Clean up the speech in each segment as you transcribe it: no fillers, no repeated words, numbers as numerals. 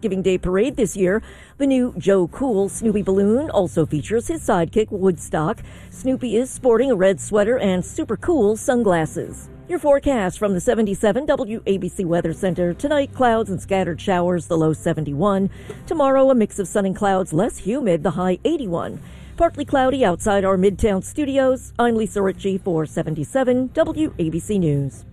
Thanksgiving Day parade this year. The new Joe Cool Snoopy balloon also features his sidekick, Woodstock. Snoopy is sporting a red sweater and super cool sunglasses. Your forecast from the 77 WABC Weather Center. Tonight, clouds and scattered showers, the low 71. Tomorrow, a mix of sun and clouds, less humid, the high 81. Partly cloudy outside our Midtown studios. I'm Lisa Ritchie for 77 WABC News.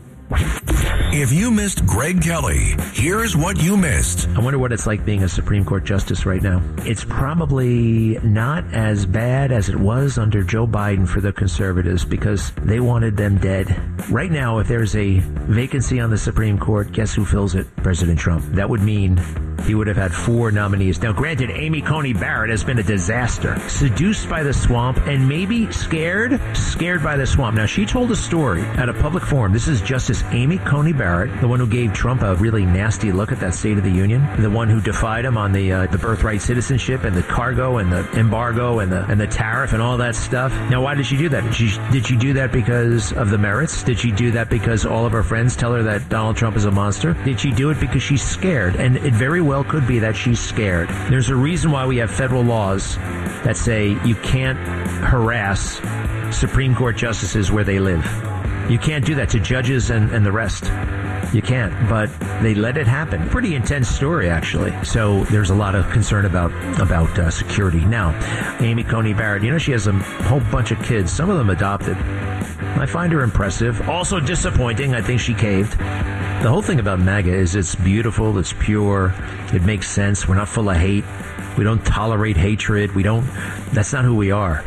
If you missed Greg Kelly, here's what you missed. I wonder what it's like being a Supreme Court justice right now. It's probably not as bad as it was under Joe Biden for the conservatives because they wanted them dead. Right now, if there's a vacancy on the Supreme Court, guess who fills it? President Trump. That would mean he would have had 4 nominees. Now, granted, Amy Coney Barrett has been a disaster. Seduced by the swamp and maybe scared by the swamp. Now, she told a story at a public forum. This is Justice Amy Coney Barrett, the one who gave Trump a really nasty look at that State of the Union, the one who defied him on the birthright citizenship and the cargo and the embargo and the tariff and all that stuff. Now, why did she do that? Did she do that because of the merits? Did she do that because all of her friends tell her that Donald Trump is a monster? Did she do it because she's scared? And it very well could be that she's scared. There's a reason why we have federal laws that say you can't harass Supreme Court justices where they live. You can't do that to judges and the rest. You can't, but they let it happen. Pretty intense story, actually. So there's a lot of concern about security. Now, Amy Coney Barrett, she has a whole bunch of kids, some of them adopted. I find her impressive. Also disappointing. I think she caved. The whole thing about MAGA is it's beautiful, it's pure, it makes sense. We're not full of hate. We don't tolerate hatred. That's not who we are.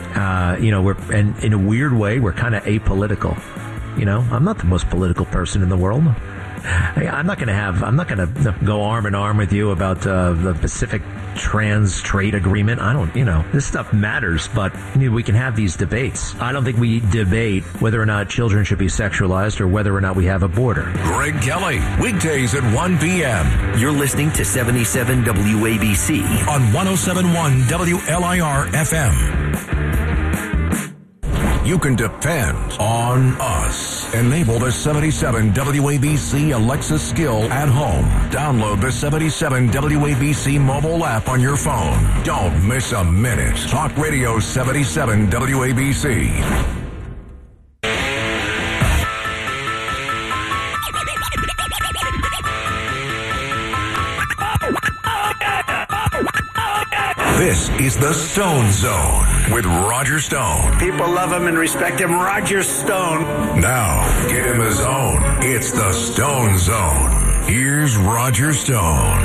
And in a weird way, we're kind of apolitical. I'm not the most political person in the world. I'm not going to go arm in arm with you about the Pacific Trans Trade Agreement. This stuff matters, but we can have these debates. I don't think we debate whether or not children should be sexualized or whether or not we have a border. Greg Kelly, weekdays at 1 p.m. You're listening to 77 WABC on 107.1 WLIR FM. You can depend on us. Enable the 77 WABC Alexa skill at home. Download the 77 WABC mobile app on your phone. Don't miss a minute. Talk Radio 77 WABC. This is the Stone Zone with Roger Stone. People love him and respect him. Roger Stone. Now, get in the zone. It's the Stone Zone. Here's Roger Stone.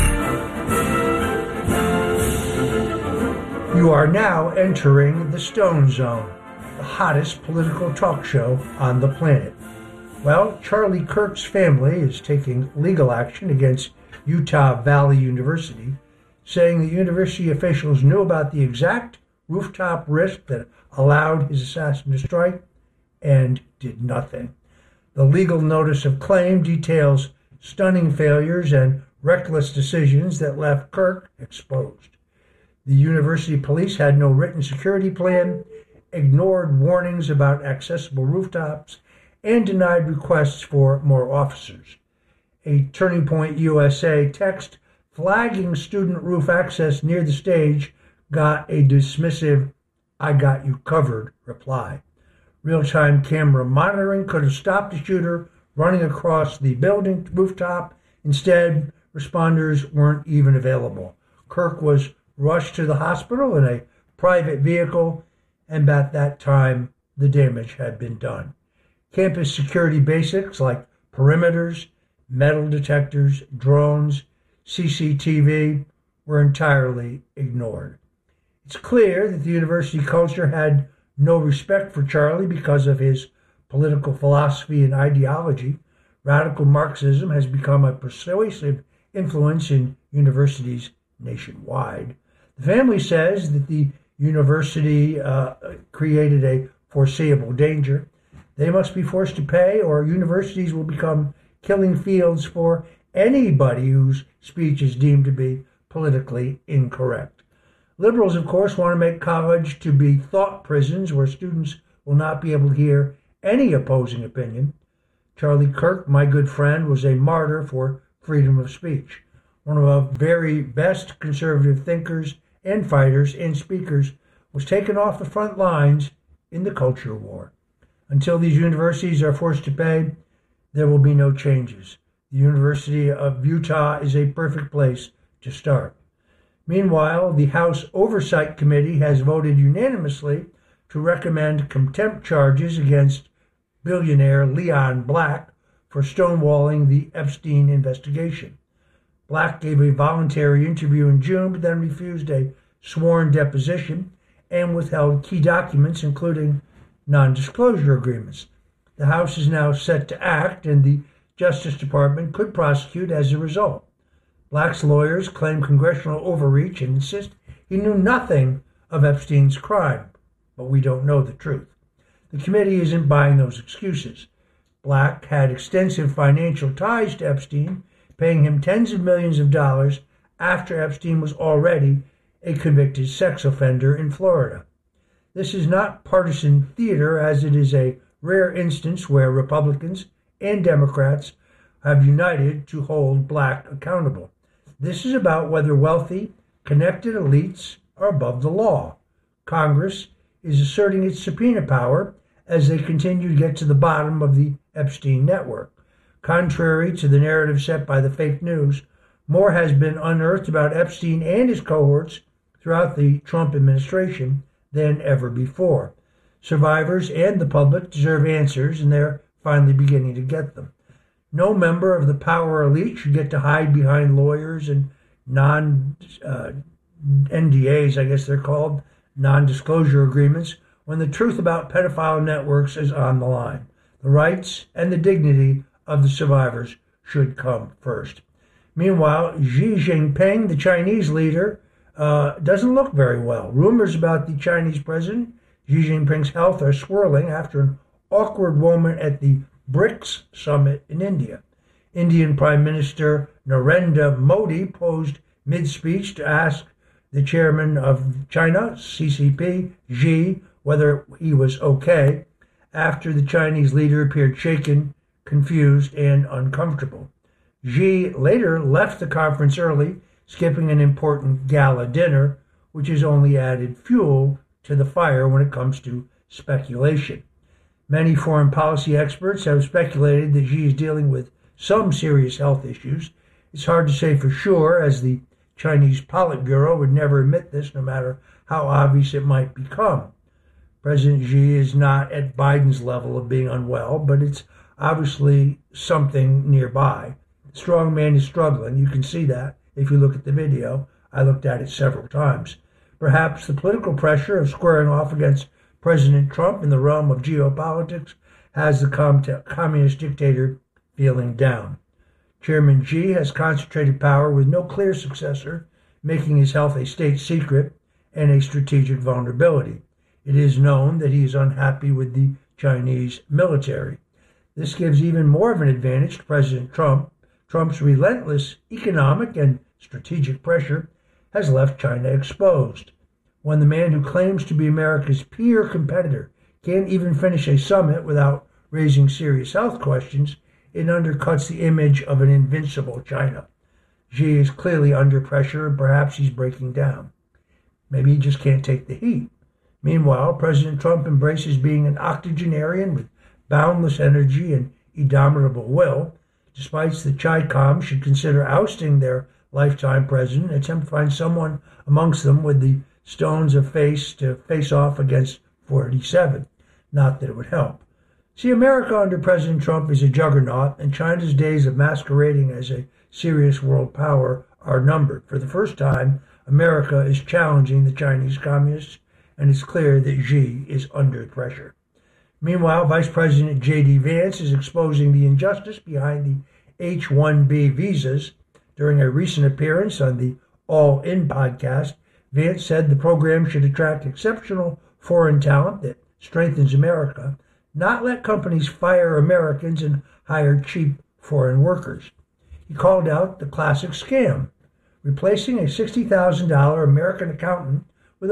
You are now entering the Stone Zone, the hottest political talk show on the planet. Well, Charlie Kirk's family is taking legal action against Utah Valley University, saying the university officials knew about the exact rooftop risk that allowed his assassin to strike and did nothing. The legal notice of claim details stunning failures and reckless decisions that left Kirk exposed. The university police had no written security plan, ignored warnings about accessible rooftops, and denied requests for more officers. A Turning Point USA text flagging student roof access near the stage got a dismissive, "I got you covered" reply. Real-time camera monitoring could have stopped the shooter running across the building rooftop. Instead, responders weren't even available. Kirk was rushed to the hospital in a private vehicle, and at that time, the damage had been done. Campus security basics like perimeters, metal detectors, drones, CCTV were entirely ignored. It's clear that the university culture had no respect for Charlie because of his political philosophy and ideology. Radical Marxism has become a persuasive influence in universities nationwide. The family says that the university created a foreseeable danger. They must be forced to pay, or universities will become killing fields for anybody whose speech is deemed to be politically incorrect. Liberals, of course, want to make college to be thought prisons where students will not be able to hear any opposing opinion. Charlie Kirk, my good friend, was a martyr for freedom of speech. one of the very best conservative thinkers and fighters and speakers, was taken off the front lines in the culture war. Until these universities are forced to pay, there will be no changes. The University of Utah is a perfect place to start. Meanwhile, the House Oversight Committee has voted unanimously to recommend contempt charges against billionaire Leon Black for stonewalling the Epstein investigation. Black gave a voluntary interview in June, but then refused a sworn deposition and withheld key documents, including non-disclosure agreements. The House is now set to act, and the Justice Department could prosecute as a result. Black's lawyers claim congressional overreach and insist he knew nothing of Epstein's crime, but we don't know the truth. The committee isn't buying those excuses. Black had extensive financial ties to Epstein, paying him tens of millions of dollars after Epstein was already a convicted sex offender in Florida. This is not partisan theater, as it is a rare instance where Republicans and Democrats have united to hold Black accountable. This is about whether wealthy, connected elites are above the law. Congress is asserting its subpoena power as they continue to get to the bottom of the Epstein network. Contrary to the narrative set by the fake news, more has been unearthed about Epstein and his cohorts throughout the Trump administration than ever before. Survivors and the public deserve answers, and they're finally beginning to get them. No member of the power elite should get to hide behind lawyers and NDAs, I guess they're called, non-disclosure agreements, when the truth about pedophile networks is on the line. The rights and the dignity of the survivors should come first. Meanwhile, Xi Jinping, the Chinese leader, doesn't look very well. Rumors about the Chinese president, Xi Jinping's health, are swirling after an awkward moment at the BRICS summit in India. Indian Prime Minister Narendra Modi posed mid-speech to ask the chairman of China, CCP, Xi, whether he was okay, after the Chinese leader appeared shaken, confused, and uncomfortable. Xi later left the conference early, skipping an important gala dinner, which has only added fuel to the fire when it comes to speculation. Many foreign policy experts have speculated that Xi is dealing with some serious health issues. It's hard to say for sure, as the Chinese Politburo would never admit this, no matter how obvious it might become. President Xi is not at Biden's level of being unwell, but it's obviously something nearby. The strong man is struggling. You can see that if you look at the video. I looked at it several times. Perhaps the political pressure of squaring off against President Trump in the realm of geopolitics has the communist dictator feeling down. Chairman Xi has concentrated power with no clear successor, making his health a state secret and a strategic vulnerability. It is known that he is unhappy with the Chinese military. This gives even more of an advantage to President Trump. Trump's relentless economic and strategic pressure has left China exposed. When the man who claims to be America's peer competitor can't even finish a summit without raising serious health questions, it undercuts the image of an invincible China. Xi is clearly under pressure, and perhaps he's breaking down. Maybe he just can't take the heat. Meanwhile, President Trump embraces being an octogenarian with boundless energy and indomitable will. Despite the Chi-Com should consider ousting their lifetime president, attempt to find someone amongst them with the stones of face to face off against 47. Not that it would help. See, America under President Trump is a juggernaut, and China's days of masquerading as a serious world power are numbered. For the first time, America is challenging the Chinese communists, and it's clear that Xi is under pressure. Meanwhile, Vice President J.D. Vance is exposing the injustice behind the H-1B visas. During a recent appearance on the All In podcast, Vance said the program should attract exceptional foreign talent that strengthens America, not let companies fire Americans and hire cheap foreign workers. He called out the classic scam, replacing a $60,000 American accountant with a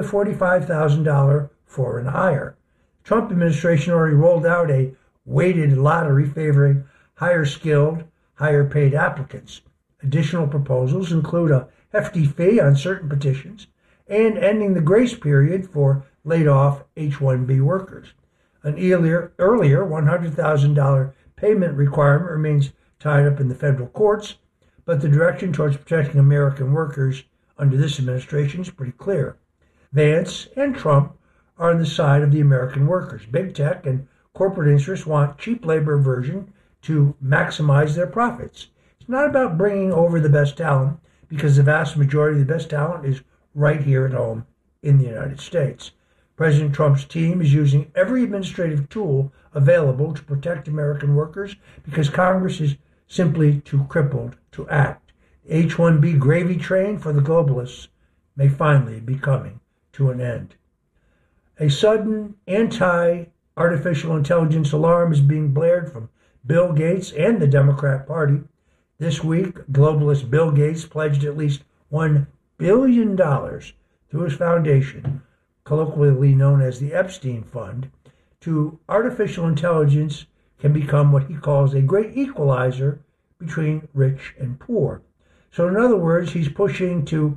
$45,000 foreign hire. The Trump administration already rolled out a weighted lottery favoring higher skilled, higher paid applicants. Additional proposals include a hefty fee on certain petitions and ending the grace period for laid-off H-1B workers. An earlier $100,000 payment requirement remains tied up in the federal courts, but the direction towards protecting American workers under this administration is pretty clear. Vance and Trump are on the side of the American workers. Big tech and corporate interests want cheap labor aversion to maximize their profits. It's not about bringing over the best talent, because the vast majority of the best talent is right here at home in the United States. President Trump's team is using every administrative tool available to protect American workers because Congress is simply too crippled to act. The H-1B gravy train for the globalists may finally be coming to an end. A sudden anti-artificial intelligence alarm is being blared from Bill Gates and the Democrat Party. This week, globalist Bill Gates pledged at least $1 billion through his foundation, colloquially known as the Epstein Fund, to artificial intelligence can become what he calls a great equalizer between rich and poor. So in other words, he's pushing to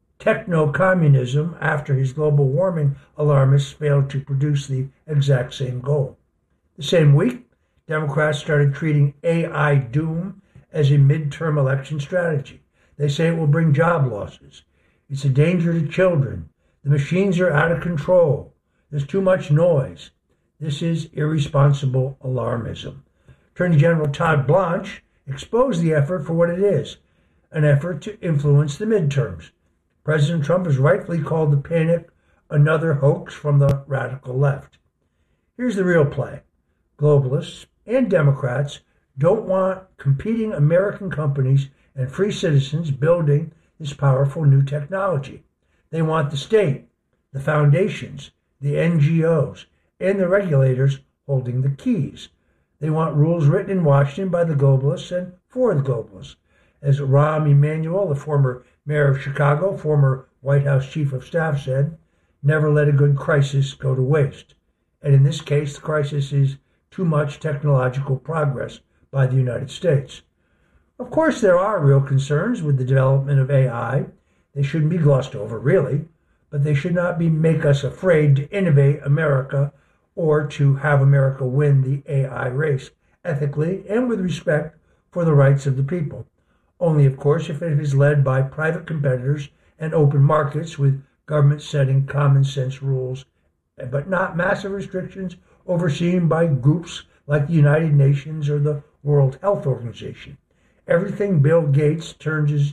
techno-communism after his global warming alarmists failed to produce the exact same goal. The same week, Democrats started treating AI doom as a midterm election strategy. They say it will bring job losses. It's a danger to children. The machines are out of control. There's too much noise. This is irresponsible alarmism. Attorney General Todd Blanche exposed the effort for what it is, an effort to influence the midterms. President Trump has rightfully called the panic another hoax from the radical left. Here's the real play. Globalists and Democrats don't want competing American companies and free citizens building this powerful new technology. They want the state, the foundations, the NGOs, and the regulators holding the keys. They want rules written in Washington by the globalists and for the globalists. As Rahm Emanuel, the former mayor of Chicago, former White House chief of staff, said, never let a good crisis go to waste. And in this case, the crisis is too much technological progress by the United States. Of course, there are real concerns with the development of AI. They shouldn't be glossed over, really, but they should not make us afraid to innovate America or to have America win the AI race ethically and with respect for the rights of the people. Only, of course, if it is led by private competitors and open markets with government setting common sense rules, but not massive restrictions overseen by groups like the United Nations or the World Health Organization. Everything Bill Gates turns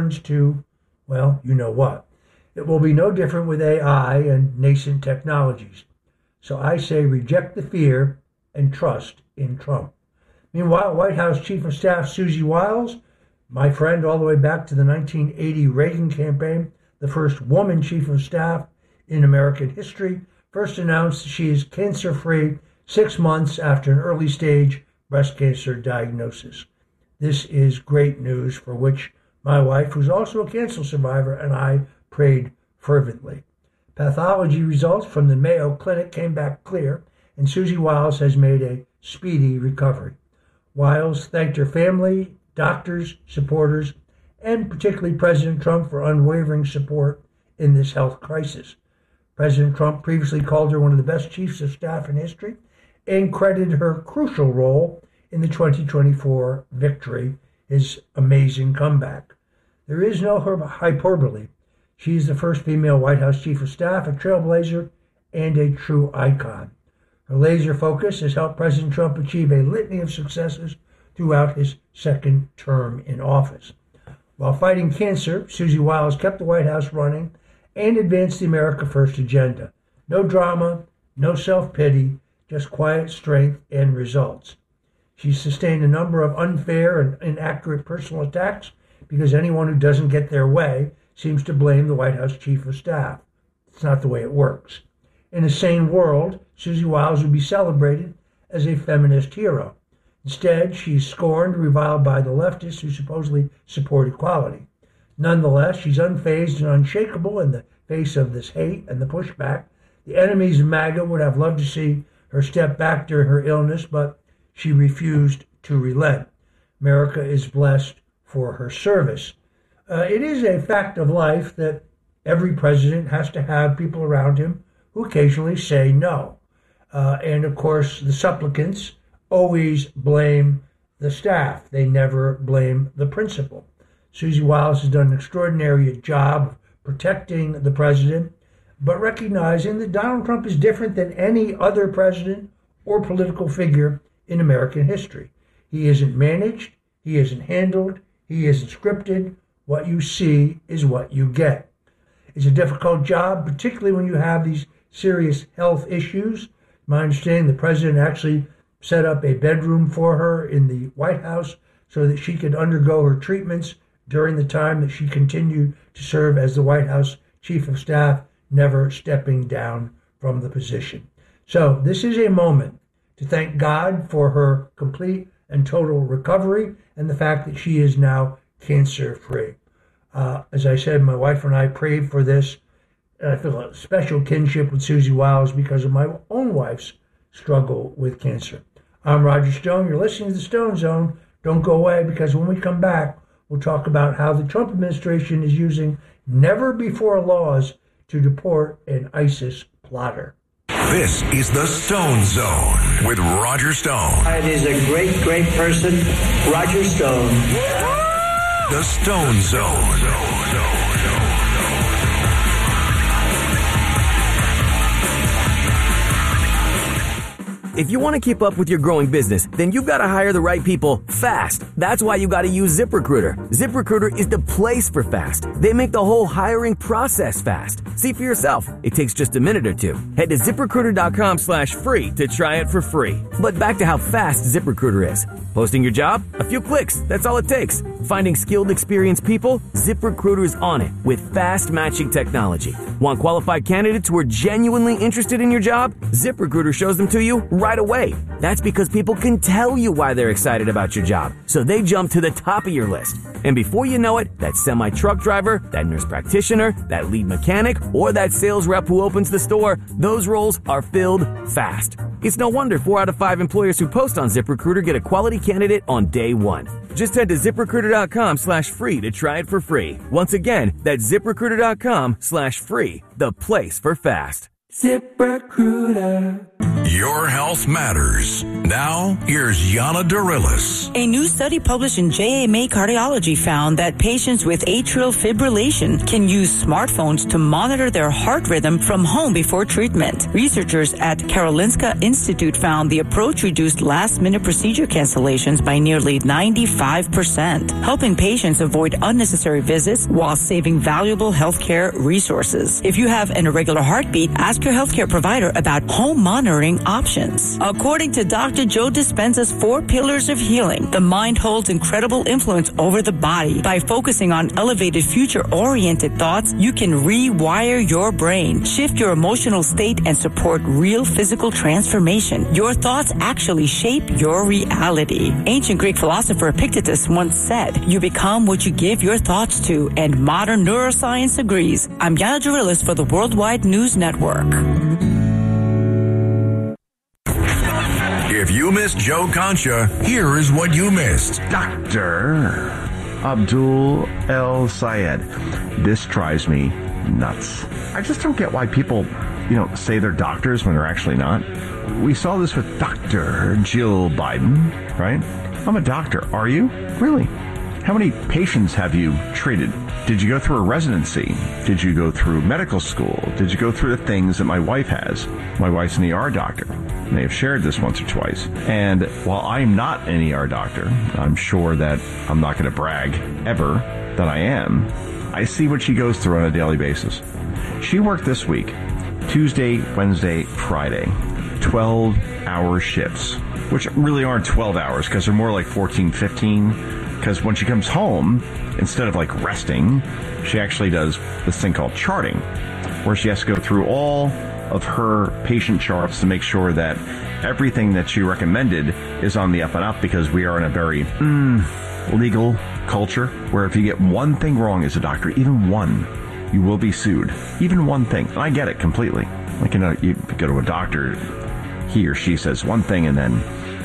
to, well, you know what. It will be no different with AI and nascent technologies. So I say reject the fear and trust in Trump. Meanwhile, White House Chief of Staff Susie Wiles, my friend all the way back to the 1980 Reagan campaign, the first woman Chief of Staff in American history, first announced she is cancer-free 6 months after an early-stage breast cancer diagnosis. This is great news for which my wife, who's also a cancer survivor, and I prayed fervently. Pathology results from the Mayo Clinic came back clear, and Susie Wiles has made a speedy recovery. Wiles thanked her family, doctors, supporters, and particularly President Trump for unwavering support in this health crisis. President Trump previously called her one of the best chiefs of staff in history and credited her crucial role in the 2024 victory, his amazing comeback. There is no hyperbole. She is the first female White House Chief of Staff, a trailblazer, and a true icon. Her laser focus has helped President Trump achieve a litany of successes throughout his second term in office. While fighting cancer, Susie Wiles kept the White House running and advanced the America First agenda. No drama, no self-pity, just quiet strength and results. She sustained a number of unfair and inaccurate personal attacks because anyone who doesn't get their way seems to blame the White House Chief of Staff. It's not the way it works. In a sane world, Susie Wiles would be celebrated as a feminist hero. Instead, she's scorned and reviled by the leftists who supposedly support equality. Nonetheless, she's unfazed and unshakable in the face of this hate and the pushback. The enemies of MAGA would have loved to see her step back during her illness, but she refused to relent. America is blessed for her service. It is a fact of life that every president has to have people around him who occasionally say no. And of course, the supplicants always blame the staff. They never blame the principal. Susie Wiles has done an extraordinary job of protecting the president, but recognizing that Donald Trump is different than any other president or political figure in American history. He isn't managed, he isn't handled, he isn't scripted. What you see is what you get. It's a difficult job, particularly when you have these serious health issues. My understanding, the president actually set up a bedroom for her in the White House so that she could undergo her treatments during the time that she continued to serve as the White House Chief of Staff, never stepping down from the position. So this is a moment to thank God for her complete and total recovery and the fact that she is now cancer-free. As I said, my wife and I prayed for this. And I feel a special kinship with Susie Wiles because of my own wife's struggle with cancer. I'm Roger Stone. You're listening to the Stone Zone. Don't go away, because when we come back, we'll talk about how the Trump administration is using never-before laws to deport an ISIS plotter. This is the Stone Zone with Roger Stone. It is a great, great person, Roger Stone. The Stone Zone. If you want to keep up with your growing business, then you've got to hire the right people fast. That's why you got to use ZipRecruiter. ZipRecruiter is the place for fast. They make the whole hiring process fast. See for yourself. It takes just a minute or two. Head to ZipRecruiter.com/free to try it for free. But back to how fast ZipRecruiter is. Posting your job? A few clicks. That's all it takes. Finding skilled, experienced people? ZipRecruiter is on it with fast matching technology. Want qualified candidates who are genuinely interested in your job? ZipRecruiter shows them to you right away. That's because people can tell you why they're excited about your job, so they jump to the top of your list. And before you know it, that semi-truck driver, that nurse practitioner, that lead mechanic, or that sales rep who opens the store, those roles are filled fast. It's no wonder 4 out of 5 employers who post on ZipRecruiter get a quality candidate on day one. Just head to ZipRecruiter.com/free to try it for free. Once again, that's ZipRecruiter.com/free, the place for fast. ZipRecruiter. Your health matters. Now, here's Yana Darilis. A new study published in JAMA Cardiology found that patients with atrial fibrillation can use smartphones to monitor their heart rhythm from home before treatment. Researchers at Karolinska Institute found the approach reduced last-minute procedure cancellations by nearly 95%, helping patients avoid unnecessary visits while saving valuable healthcare resources. If you have an irregular heartbeat, ask your healthcare provider about home monitoring options. According to Dr. Joe Dispenza's 4 pillars of healing, the mind holds incredible influence over the body. By focusing on elevated future-oriented thoughts, you can rewire your brain, shift your emotional state, and support real physical transformation. Your thoughts actually shape your reality. Ancient Greek philosopher Epictetus once said, "You become what you give your thoughts to," and modern neuroscience agrees. I'm Yana Darilis for the Worldwide News Network. If you missed Joe Concha, here is what you missed. Dr. Abdul El Sayed. This drives me nuts. I just don't get why people, say they're doctors when they're actually not. We saw this with Dr. Jill Biden, right? I'm a doctor. Are you? Really? How many patients have you treated? Did you go through a residency? Did you go through medical school? Did you go through the things that my wife has? My wife's an ER doctor. May have shared this once or twice. And while I'm not an ER doctor, I'm sure that I'm not going to brag ever that I am. I see what she goes through on a daily basis. She worked this week, Tuesday, Wednesday, Friday, 12-hour shifts, which really aren't 12 hours because they're more like 14, 15. Because when she comes home, instead of resting, she actually does this thing called charting, where she has to go through all of her patient charts to make sure that everything that she recommended is on the up and up, because we are in a very legal culture where if you get one thing wrong as a doctor, even one, you will be sued. Even one thing. And I get it completely. You go to a doctor, he or she says one thing, and then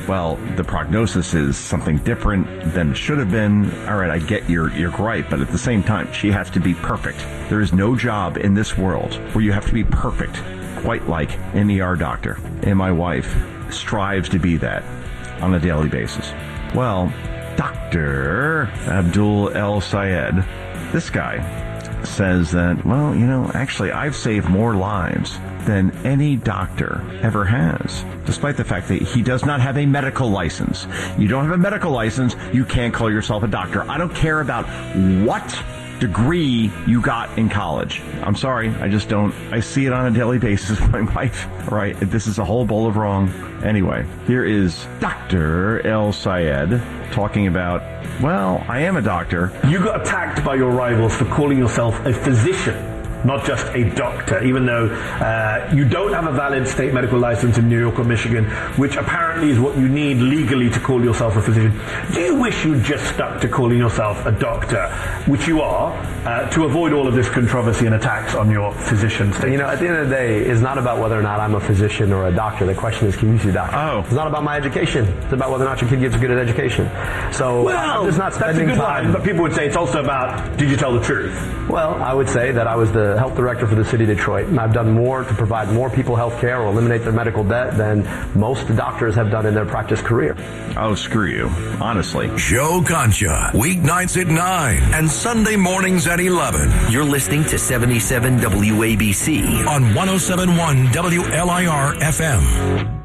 well, the prognosis is something different than it should have been. All right, I get your gripe, but at the same time, she has to be perfect. There is no job in this world where you have to be perfect, quite like an ER doctor. And my wife strives to be that on a daily basis. Well, Dr. Abdul El Sayed, this guy says that, well, actually I've saved more lives than any doctor ever has, despite the fact that he does not have a medical license. You don't have a medical license, you can't call yourself a doctor. I don't care about what degree you got in college. I'm sorry, I just don't. I see it on a daily basis with my wife. Right? This is a whole bowl of wrong. Anyway, here is Dr. El Sayed talking about, well, I am a doctor. You got attacked by your rivals for calling yourself a physician, not just a doctor, even though you don't have a valid state medical license in New York or Michigan, which apparently is what you need legally to call yourself a physician. Do you wish you'd just stuck to calling yourself a doctor, which you are, to avoid all of this controversy and attacks on your physician status? At the end of the day, it's not about whether or not I'm a physician or a doctor. The question is, can you see a doctor? Oh. It's not about my education. It's about whether or not your kid gets a good education. So I'm just not spending that's a good time. line, but people would say it's also about, did you tell the truth? Well, I would say that I was the health director for the city of Detroit, and I've done more to provide more people health care or eliminate their medical debt than most doctors have done in their practice career. Oh, screw you. Honestly. Joe Concha, weeknights at 9 and Sunday mornings at 11. You're listening to 77 WABC on 107.1 WLIR FM.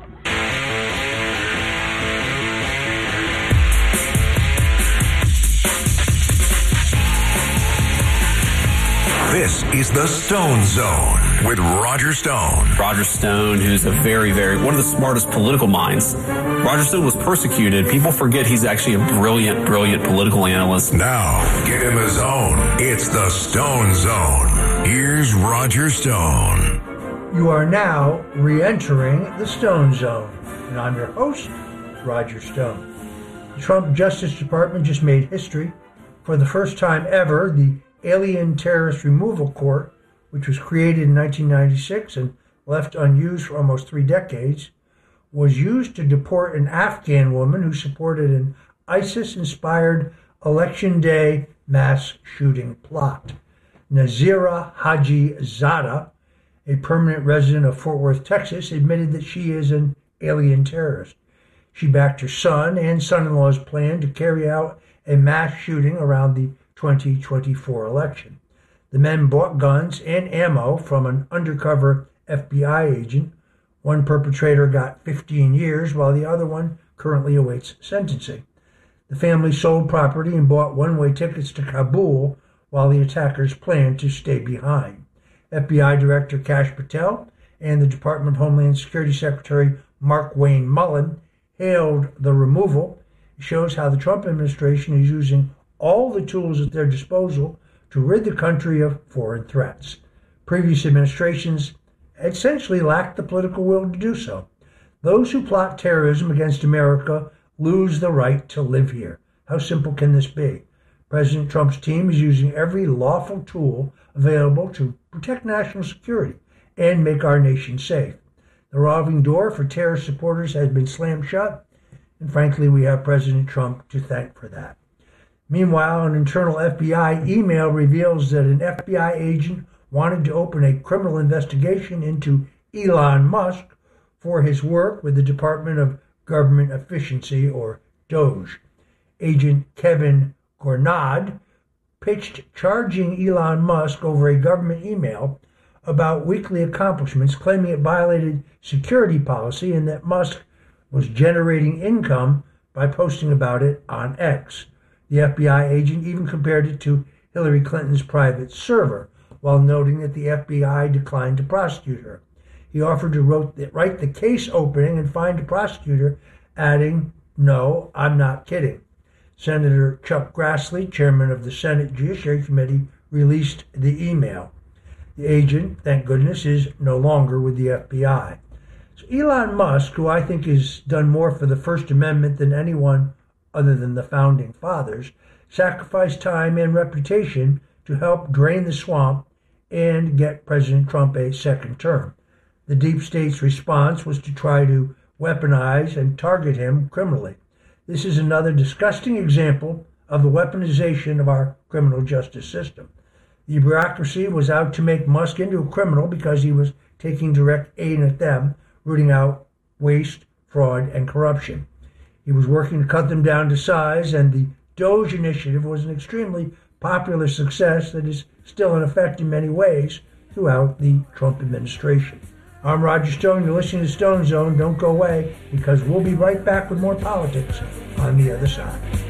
This is the Stone Zone with Roger Stone. Roger Stone, who's a one of the smartest political minds. Roger Stone was persecuted. People forget he's actually a brilliant political analyst. Now, get in the zone. It's the Stone Zone. Here's Roger Stone. You are now re-entering the Stone Zone, and I'm your host, Roger Stone. The Trump Justice Department just made history. For the first time ever, the Alien Terrorist Removal Court, which was created in 1996 and left unused for almost 3 decades, was used to deport an Afghan woman who supported an ISIS-inspired Election Day mass shooting plot. Nazira Haji Zada, a permanent resident of Fort Worth, Texas, admitted that she is an alien terrorist. She backed her son and son-in-law's plan to carry out a mass shooting around the 2024 election. The men bought guns and ammo from an undercover FBI agent. One perpetrator got 15 years, while the other one currently awaits sentencing. The family sold property and bought one-way tickets to Kabul, while the attackers planned to stay behind. FBI Director Kash Patel and the Department of Homeland Security Secretary Mark Wayne Mullen hailed the removal. It shows how the Trump administration is using all the tools at their disposal to rid the country of foreign threats. Previous administrations essentially lacked the political will to do so. Those who plot terrorism against America lose the right to live here. How simple can this be? President Trump's team is using every lawful tool available to protect national security and make our nation safe. The revolving door for terrorist supporters has been slammed shut, and frankly, we have President Trump to thank for that. Meanwhile, an internal FBI email reveals that an FBI agent wanted to open a criminal investigation into Elon Musk for his work with the Department of Government Efficiency, or DOGE. Agent Kevin Gornad pitched charging Elon Musk over a government email about weekly accomplishments, claiming it violated security policy and that Musk was generating income by posting about it on X. The FBI agent even compared it to Hillary Clinton's private server, while noting that the FBI declined to prosecute her. He offered to write the case opening and find a prosecutor, adding, "No, I'm not kidding." Senator Chuck Grassley, chairman of the Senate Judiciary Committee, released the email. The agent, thank goodness, is no longer with the FBI. So Elon Musk, who I think has done more for the First Amendment than anyone other than the Founding Fathers, sacrificed time and reputation to help drain the swamp and get President Trump a second term. The deep state's response was to try to weaponize and target him criminally. This is another disgusting example of the weaponization of our criminal justice system. The bureaucracy was out to make Musk into a criminal because he was taking direct aim at them, rooting out waste, fraud, and corruption. He was working to cut them down to size, and the DOGE initiative was an extremely popular success that is still in effect in many ways throughout the Trump administration. I'm Roger Stone. You're listening to Stone Zone. Don't go away, because we'll be right back with more politics on the other side.